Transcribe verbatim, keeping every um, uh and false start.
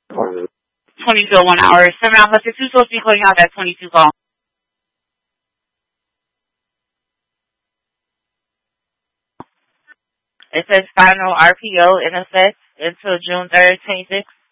twenty-two one hour. seven Alpha six two supposed to be calling out that twenty-two call. It says final R P O in effect until June third, twenty-six.